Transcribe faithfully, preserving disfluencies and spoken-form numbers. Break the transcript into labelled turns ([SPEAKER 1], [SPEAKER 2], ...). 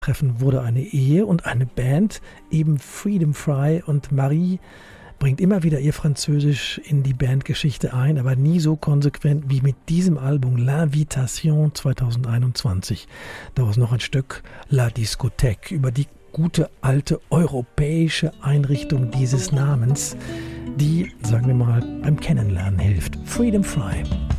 [SPEAKER 1] Treffen wurde eine Ehe und eine Band, eben Freedom Fry, und Marie bringt immer wieder ihr Französisch in die Bandgeschichte ein, aber nie so konsequent wie mit diesem Album L'Invitation zwanzig einundzwanzig. Daraus noch ein Stück La Discothèque über die gute alte europäische Einrichtung dieses Namens, die, sagen wir mal, beim Kennenlernen hilft. Freedom Fry.